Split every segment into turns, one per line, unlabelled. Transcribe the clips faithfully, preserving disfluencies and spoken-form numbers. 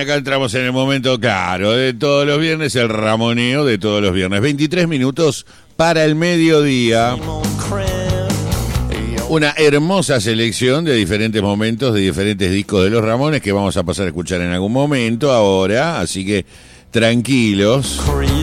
acá entramos en el momento claro de todos los viernes, el ramoneo de todos los viernes. veintitrés minutos para el mediodía. Una hermosa selección de diferentes momentos, de diferentes discos de los Ramones que vamos a pasar a escuchar en algún momento ahora, así que tranquilos.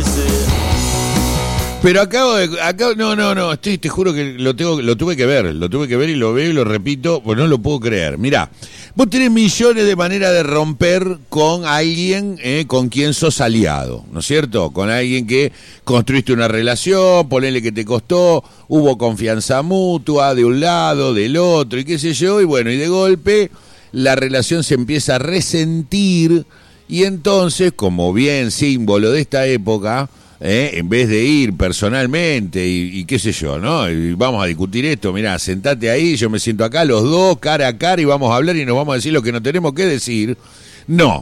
Pero acabo de... Acabo, no, no, no, estoy, te juro que lo tengo, lo tuve que ver, lo tuve que ver y lo veo y lo repito, pues no lo puedo creer. Mirá, vos tenés millones de maneras de romper con alguien eh, con quien sos aliado, ¿no es cierto? Con alguien que construiste una relación, ponele que te costó, hubo confianza mutua de un lado, del otro y qué sé yo, y bueno, y de golpe la relación se empieza a resentir y entonces, como bien símbolo de esta época... ¿Eh? En vez de ir personalmente y, y qué sé yo, ¿no? Y vamos a discutir esto, mirá, sentate ahí, yo me siento acá, los dos, cara a cara, y vamos a hablar y nos vamos a decir lo que nos tenemos que decir. No.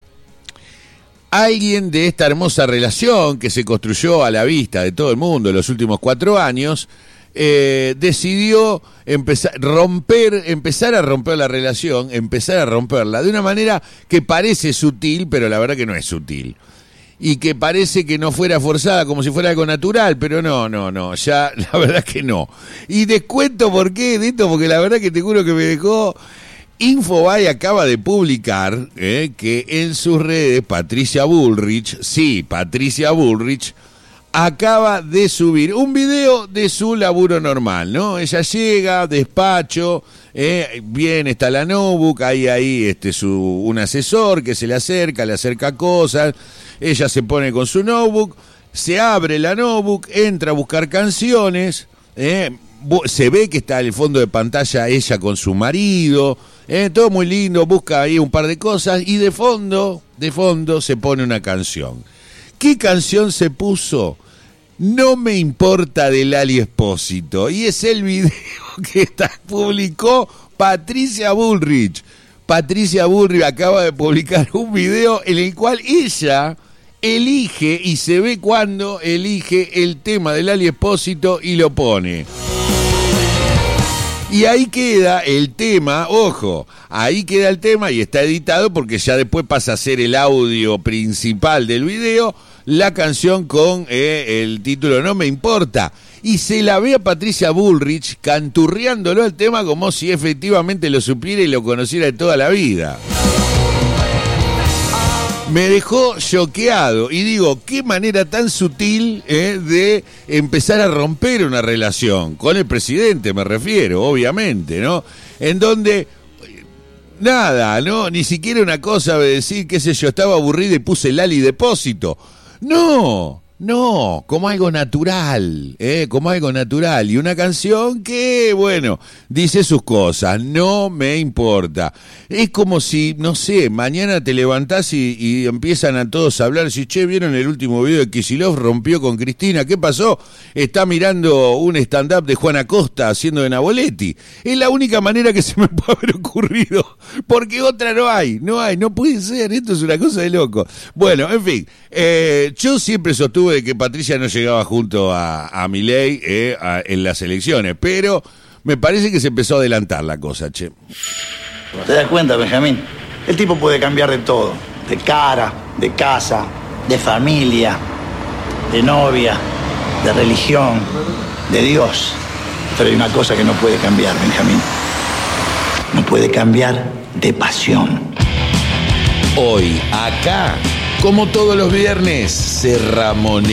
Alguien de esta hermosa relación que se construyó a la vista de todo el mundo en los últimos cuatro años, eh, decidió empezar, romper, empezar a romper la relación, empezar a romperla de una manera que parece sutil, pero la verdad que no es sutil. Y que parece que no fuera forzada, como si fuera algo natural, pero no, no, no, ya la verdad que no. Y descuento por qué de esto, porque la verdad que te juro que me dejó... Infobae acaba de publicar eh, que en sus redes Patricia Bullrich, sí, Patricia Bullrich, acaba de subir un video de su laburo normal, ¿no? Ella llega, despacho, eh, bien está la notebook, hay ahí este, su, un asesor que se le acerca, le acerca cosas... Ella se pone con su notebook, se abre la notebook, entra a buscar canciones, eh, se ve que está en el fondo de pantalla ella con su marido, eh, todo muy lindo, busca ahí un par de cosas y de fondo, de fondo se pone una canción. ¿Qué canción se puso? No me importa, de Lali Espósito, y es el video que está, publicó Patricia Bullrich. Patricia Bullrich acaba de publicar un video en el cual ella elige, y se ve cuando elige el tema de Lali Espósito y lo pone. Y ahí queda el tema, ojo, ahí queda el tema y está editado porque ya después pasa a ser el audio principal del video, la canción con eh, el título No me importa. Y se la ve a Patricia Bullrich canturreándolo al tema como si efectivamente lo supiera y lo conociera de toda la vida. Me dejó choqueado y digo, qué manera tan sutil eh, de empezar a romper una relación, con el presidente me refiero, obviamente, ¿no? En donde, nada, ¿no? Ni siquiera una cosa de decir, qué sé yo, estaba aburrido y puse Lali Depósito. No, no, como algo natural, ¿eh? Como algo natural. Y una canción que, bueno, dice sus cosas, no me importa. Es como si, no sé, mañana te levantás y, y empiezan a todos a hablar, si, che, ¿vieron el último video de Kicillof? Rompió con Cristina, ¿qué pasó? Está mirando un stand-up de Juan Acosta haciendo de Naboletti. Es la única manera que se me puede haber ocurrido, porque otra no hay, no hay, no puede ser, esto es una cosa de loco. Bueno, en fin, eh, yo siempre sostuve de que Patricia no llegaba junto a, a Milei eh, a, en las elecciones, pero me parece que se empezó a adelantar la cosa, che.
¿Te das cuenta, Benjamín? El tipo puede cambiar de todo, de cara, de casa, de familia, de novia, de religión, de Dios. Pero hay una cosa que no puede cambiar, Benjamín. No puede cambiar de pasión.
Hoy, acá, como todos los viernes, se ramonea.